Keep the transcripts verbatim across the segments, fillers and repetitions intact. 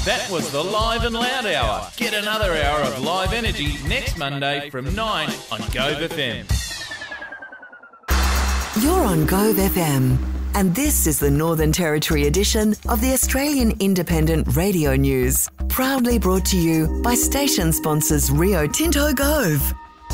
That was the Live and Loud Hour. Get another hour of live energy next Monday from nine on Gove F M. You're on Gove F M, and this is the Northern Territory edition of the Australian Independent Radio News. Proudly brought to you by station sponsors Rio Tinto Gove.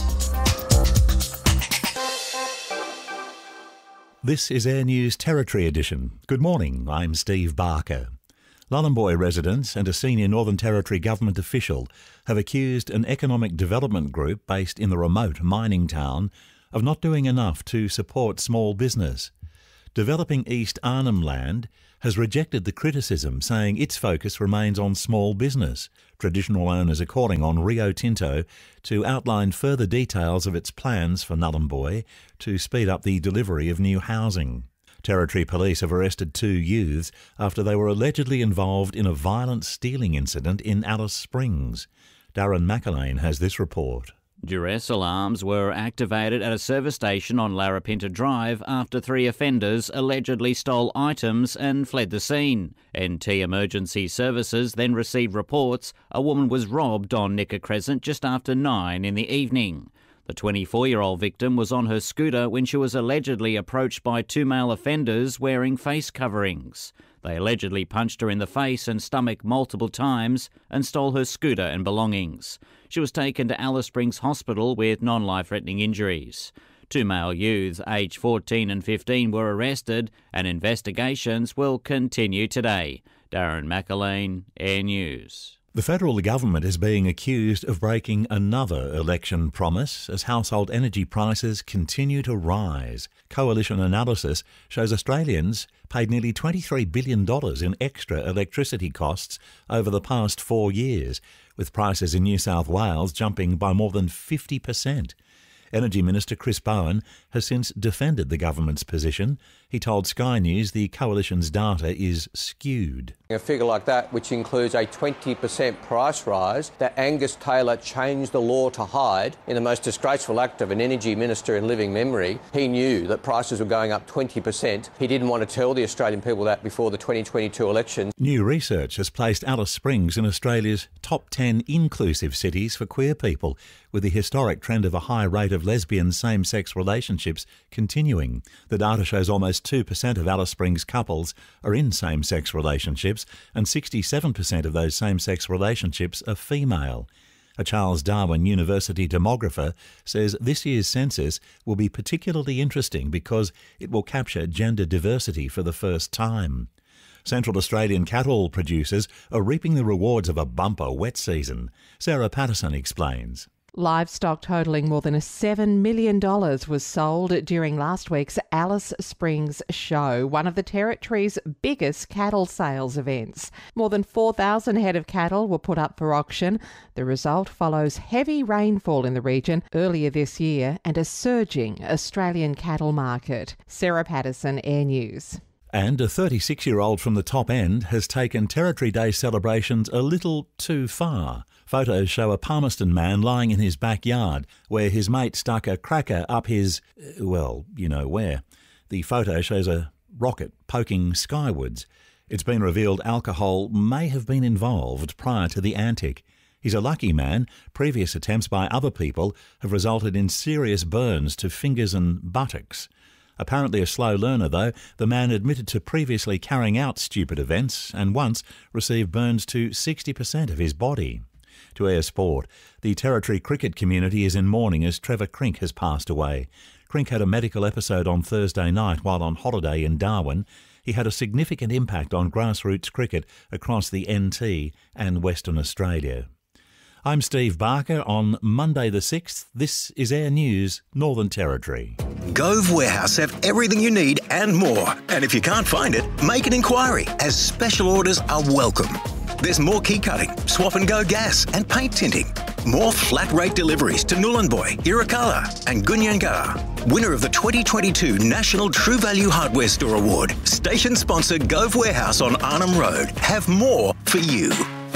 This is Air News Territory Edition. Good morning, I'm Steve Barker. Nhulunbuy residents and a senior Northern Territory government official have accused an economic development group based in the remote mining town of not doing enough to support small business. Developing East Arnhem Land has rejected the criticism, saying its focus remains on small business. Traditional owners are calling on Rio Tinto to outline further details of its plans for Nhulunbuy to speed up the delivery of new housing. Territory Police have arrested two youths after they were allegedly involved in a violent stealing incident in Alice Springs. Darren McAlane has this report. Duress alarms were activated at a service station on Larapinta Drive after three offenders allegedly stole items and fled the scene. N T Emergency Services then received reports a woman was robbed on Nicker Crescent just after nine in the evening. The twenty-four-year-old victim was on her scooter when she was allegedly approached by two male offenders wearing face coverings. They allegedly punched her in the face and stomach multiple times and stole her scooter and belongings. She was taken to Alice Springs Hospital with non-life-threatening injuries. Two male youths, aged fourteen and fifteen, were arrested and investigations will continue today. Darren McAlane, Air News. The federal government is being accused of breaking another election promise as household energy prices continue to rise. Coalition analysis shows Australians paid nearly twenty-three billion dollars in extra electricity costs over the past four years, with prices in New South Wales jumping by more than fifty percent. Energy Minister Chris Bowen has since defended the government's position. He told Sky News the coalition's data is skewed. A figure like that, which includes a twenty percent price rise that Angus Taylor changed the law to hide in the most disgraceful act of an energy minister in living memory. He knew that prices were going up twenty percent. He didn't want to tell the Australian people that before the twenty twenty-two election. New research has placed Alice Springs in Australia's top ten inclusive cities for queer people, with the historic trend of a high rate of lesbian same-sex relationships continuing. The data shows almost two percent of Alice Springs couples are in same-sex relationships, and sixty-seven percent of those same-sex relationships are female. A Charles Darwin University demographer says this year's census will be particularly interesting because it will capture gender diversity for the first time. Central Australian cattle producers are reaping the rewards of a bumper wet season. Sarah Patterson explains. Livestock totalling more than seven million dollars was sold during last week's Alice Springs show, one of the Territory's biggest cattle sales events. More than four thousand head of cattle were put up for auction. The result follows heavy rainfall in the region earlier this year and a surging Australian cattle market. Sarah Patterson, Air News. And a thirty-six-year-old from the top end has taken Territory Day celebrations a little too far. Photos show a Palmerston man lying in his backyard where his mate stuck a cracker up his, well, you know where. The photo shows a rocket poking skywards. It's been revealed alcohol may have been involved prior to the antic. He's a lucky man. Previous attempts by other people have resulted in serious burns to fingers and buttocks. Apparently a slow learner, though, the man admitted to previously carrying out stupid events and once received burns to sixty percent of his body. To Air Sport, the Territory cricket community is in mourning as Trevor Crink has passed away. Crink had a medical episode on Thursday night while on holiday in Darwin. He had a significant impact on grassroots cricket across the N T and Western Australia. I'm Steve Barker. On Monday the sixth, this is Air News Northern Territory. Gove Warehouse have everything you need and more. And if you can't find it, make an inquiry, as special orders are welcome. There's more key cutting, swap and go gas and paint tinting. More flat rate deliveries to Nhulunbuy, Irukalla and Gooniyangara. Winner of the twenty twenty-two National True Value Hardware Store Award. Station sponsor Gove Warehouse on Arnhem Road. Have more for you.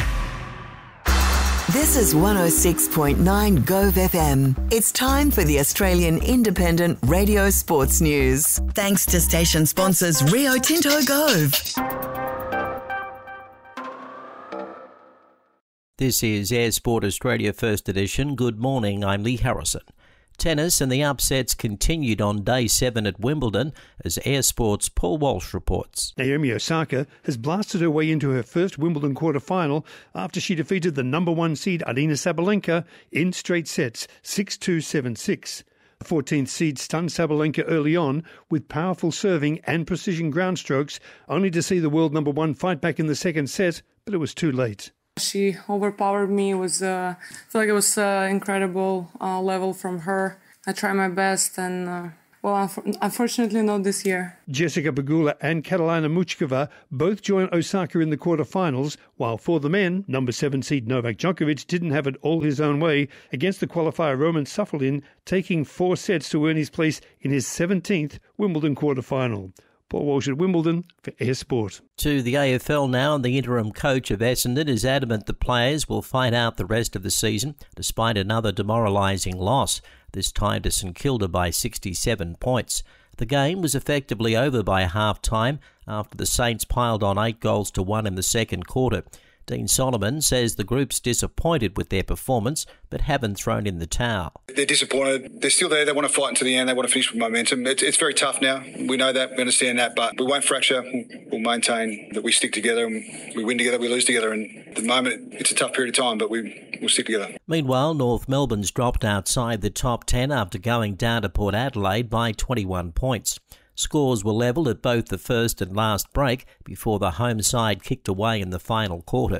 This is one oh six point nine Gove F M. It's time for the Australian Independent Radio Sports News. Thanks to station sponsors Rio Tinto Gove. This is Air Sport Australia First Edition. Good morning, I'm Lee Harrison. Tennis and the upsets continued on day seven at Wimbledon, as Air Sport's Paul Walsh reports. Naomi Osaka has blasted her way into her first Wimbledon quarter-final after she defeated the number one seed Aryna Sabalenka in straight sets, six two, seven six. The fourteenth seed stunned Sabalenka early on with powerful serving and precision ground strokes, only to see the world number one fight back in the second set, but it was too late. She overpowered me. It was, uh, I feel like it was an incredible uh, level from her. I tried my best and, uh, well, unfortunately not this year. Jessica Pegula and Katalina Muchkova both joined Osaka in the quarterfinals, while for the men, number seven seed Novak Djokovic didn't have it all his own way against the qualifier Roman Safodin, taking four sets to earn his place in his seventeenth Wimbledon quarterfinal. Paul Walsh at Wimbledon for Air Sport. To the A F L now, and the interim coach of Essendon is adamant the players will fight out the rest of the season despite another demoralising loss, this time to St Kilda by sixty-seven points. The game was effectively over by half-time after the Saints piled on eight goals to one in the second quarter. Dean Solomon says the group's disappointed with their performance, but haven't thrown in the towel. They're disappointed. They're still there. They want to fight until the end. They want to finish with momentum. It's, it's very tough now. We know that. We understand that. But we won't fracture. We'll maintain that we stick together. And we win together, we lose together. And at the moment, it's a tough period of time, but we, we'll stick together. Meanwhile, North Melbourne's dropped outside the top ten after going down to Port Adelaide by twenty-one points. Scores were level at both the first and last break before the home side kicked away in the final quarter.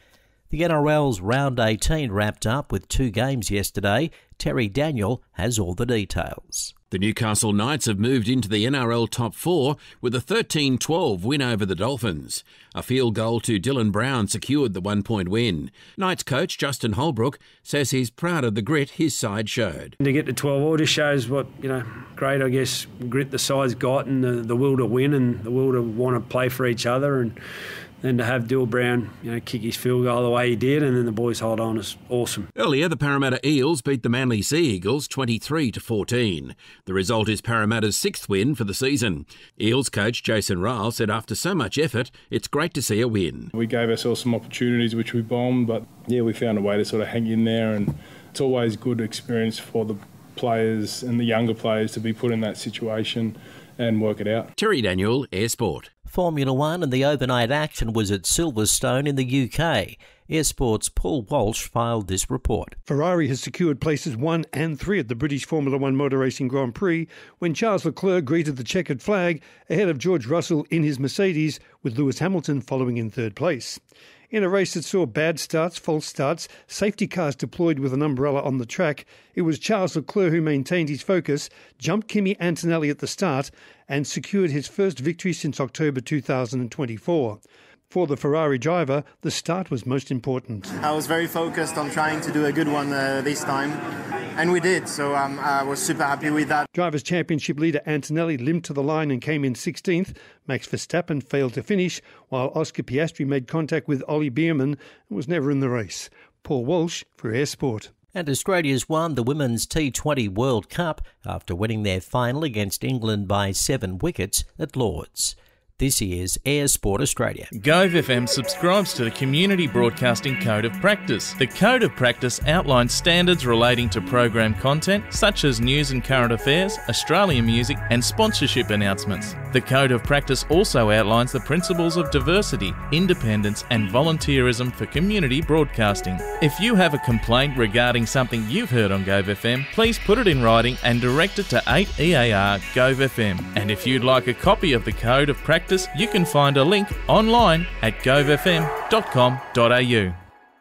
The N R L's round eighteen wrapped up with two games yesterday. Terry Daniel has all the details. The Newcastle Knights have moved into the N R L top four with a thirteen twelve win over the Dolphins. A field goal to Dylan Brown secured the one-point win. Knights coach Justin Holbrook says he's proud of the grit his side showed. To get to twelve all just shows what, you know, great, I guess, grit the side's got and the, the will to win and the will to want to play for each other. And then to have Dylan Brown, you know, kick his field goal the way he did, and then the boys hold on, is awesome. Earlier, the Parramatta Eels beat the Manly Sea Eagles twenty-three to fourteen. The result is Parramatta's sixth win for the season. Eels coach Jason Ryle said after so much effort, it's great to see a win. We gave ourselves some opportunities which we bombed, but yeah, we found a way to sort of hang in there, and it's always good experience for the players and the younger players to be put in that situation and work it out. Terry Daniel, Air Sport. Formula One and the overnight action was at Silverstone in the U K. Air Sport's Paul Walsh filed this report. Ferrari has secured places one and three at the British Formula One Motor Racing Grand Prix when Charles Leclerc greeted the checkered flag ahead of George Russell in his Mercedes, with Lewis Hamilton following in third place. In a race that saw bad starts, false starts, safety cars deployed with an umbrella on the track, it was Charles Leclerc who maintained his focus, jumped Kimi Antonelli at the start, and secured his first victory since October two thousand twenty-four. For the Ferrari driver, the start was most important. I was very focused on trying to do a good one uh, this time, and we did, so um, I was super happy with that. Drivers' Championship leader Antonelli limped to the line and came in sixteenth. Max Verstappen failed to finish, while Oscar Piastri made contact with Ollie Bierman and was never in the race. Paul Walsh for Air Sport. And Australia's won the Women's T twenty World Cup after winning their final against England by seven wickets at Lords. This is Air Sport Australia. Gove F M subscribes to the Community Broadcasting Code of Practice. The Code of Practice outlines standards relating to program content, such as news and current affairs, Australian music, and sponsorship announcements. The Code of Practice also outlines the principles of diversity, independence, and volunteerism for community broadcasting. If you have a complaint regarding something you've heard on Gove F M, please put it in writing and direct it to eight E A R Gove F M. And if you'd like a copy of the Code of Practice, you can find a link online at gove f m dot com dot a u.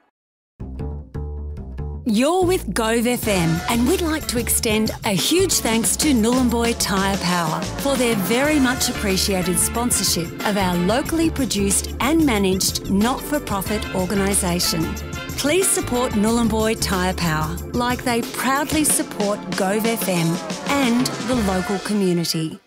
You're with Gove F M, and we'd like to extend a huge thanks to Nhulunbuy Tyre Power for their very much appreciated sponsorship of our locally produced and managed not-for-profit organisation. Please support Nhulunbuy Tyre Power like they proudly support Gove F M and the local community.